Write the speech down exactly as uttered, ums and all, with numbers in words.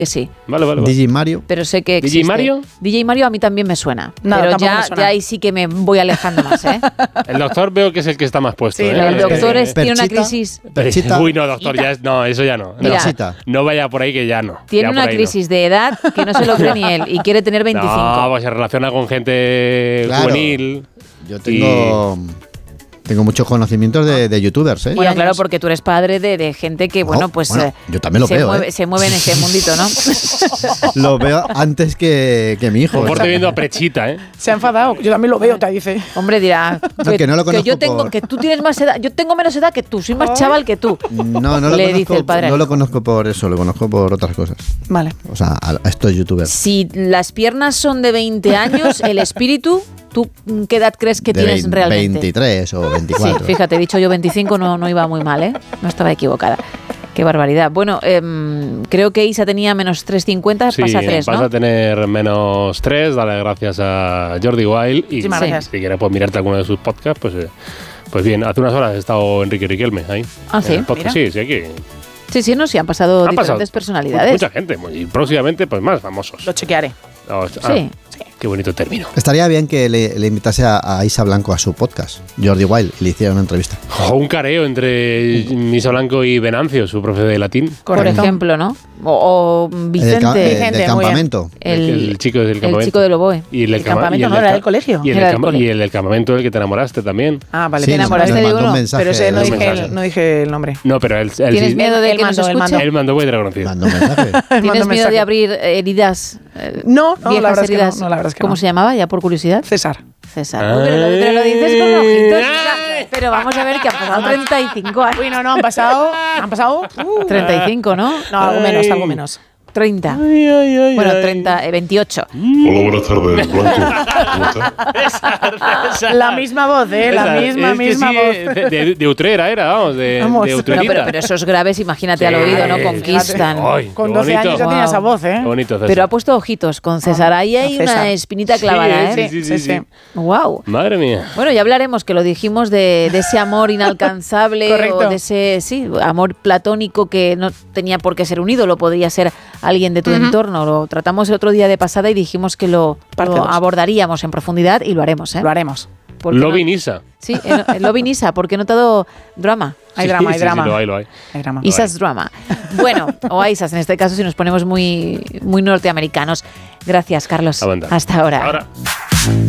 que sí. Vale, vale, vale. D J Mario. Pero sé que existe. ¿D J Mario? D J Mario a mí también me suena. No, pero tampoco ya, me suena. ya ahí sí que me voy alejando más, ¿eh? El doctor veo que es el que está más puesto. Sí, ¿eh? El doctor Eh, es, tiene una Perchita. crisis. Perchita. Uy, no, doctor, ya es, no, eso ya no. Mira, Perchita. No vaya por ahí que ya no. Tiene Ya por una ahí crisis de edad que no se lo cree ni él y quiere tener no. veinticinco. No, pues se relaciona con gente Claro. juvenil. Yo tengo, tengo muchos conocimientos de, de youtubers, ¿eh? Bueno, claro, porque tú eres padre de, de gente que, bueno, Oh, pues bueno, eh, yo también lo se, veo, mueve, ¿eh? se mueve en ese mundito, ¿no? Lo veo antes que, que mi hijo. Conforte viendo a Prechita, ¿eh? Se ha enfadado. Yo también lo veo, te dice. Hombre, dirá No, que no lo conozco yo tengo, por- que tú tienes más edad, yo tengo menos edad que tú, soy más chaval que tú. No, no lo, Le conozco, dice el padre. no lo conozco por eso, lo conozco por otras cosas. Vale. O sea, a, a estos youtubers. Si las piernas son de veinte años, el espíritu, ¿tú qué edad crees que de tienes veinte, realmente? veintitrés o veinticuatro. Sí, fíjate, he dicho yo veinticinco, no, no iba muy mal, ¿eh? No estaba equivocada. Qué barbaridad. Bueno, eh, creo que Isa tenía menos tres cincuenta, Sí, pasa a tres, vas ¿no? a tener menos tres. Dale gracias a Jordi Wild. Y Muchísimas Sí. gracias. si quieres pues, mirarte alguno de sus podcasts, pues, eh, pues bien. Hace unas horas ha estado Enrique Riquelme ahí. Ah, en ¿sí? el podcast. Mira. Sí, sí, aquí. Sí, sí, no, sí, han pasado Han diferentes pasado personalidades. Mucha gente. Y próximamente, pues más famosos. Lo chequearé. Ah, Sí. Qué bonito término. Estaría bien que le, le invitase a, a Isa Blanco a su podcast, Jordi Wild, y le hiciera una entrevista. O un careo entre Misa Blanco y Venancio, su profe de latín. Por Correcto. ejemplo, ¿no? O, o El del ca- Vicente, del Vicente, muy campamento. el, el chico del campamento. el chico de Loboe. Y el, El cama- campamento y el no, del era ca- del colegio. Y el, Era del del cama- colegio. y el del campamento del que te enamoraste también. Ah, vale. Sí, te nos- enamoraste nos de mandó un uno. mensaje, Pero ese no un dije, mensaje. el, no dije el nombre. No, pero él, él ¿Tienes sí- miedo de Él que nos mandó, él escuche? mandó. él mandó muy reconocido. Manda un mensaje. Mandó ¿Tienes miedo mensaje. de abrir heridas? eh, No, no, viejas la verdad es que no, heridas? no, la verdad es que ¿Cómo no. se llamaba? Ya por curiosidad. César. César. Uy, pero, lo, pero lo dices con ojitos. Isa. Pero vamos a ver que han pasado treinta y cinco años. Uy, no, no, han pasado. Han pasado. uh, treinta y cinco, ¿no? No, algo menos, algo menos. treinta. Ay, ay, ay, Bueno, ay. treinta, eh, veintiocho. Hola, buenas tardes, Blanco. ¿Cómo estás? La misma voz, ¿eh? La Esa, misma, es que misma sí, voz. De, de, de Utrera era, vamos, de, Vamos. de No, No, Utrerita. pero, pero esos graves, imagínate Sí. al oído, ¿no? Ay, Conquistan. Ay, Con qué doce bonito. años ya tenía esa voz, ¿eh? Qué bonito, César. Pero ha puesto ojitos con César. Ahí hay César. una espinita clavada, Sí, ¿eh? sí, sí, sí, sí. Wow. Madre mía. Bueno, ya hablaremos, que lo dijimos, de, de ese amor inalcanzable Correcto. o de ese, sí, amor platónico que no tenía por qué ser un ídolo, podría ser alguien de tu entorno. Lo tratamos el otro día de pasada y dijimos que lo, Parte lo dos. abordaríamos en profundidad y lo haremos, ¿eh? Lo haremos. Porque Lobi no- Nisa. Sí, en, en Lobby Nisa, porque he notado drama. Hay Sí, drama, hay sí, sí, drama. lo hay, lo hay. Hay drama. Isas drama. Bueno, o Isas en este caso, si nos ponemos muy, muy norteamericanos. Gracias, Carlos. Aguanta. Hasta ahora. Ahora.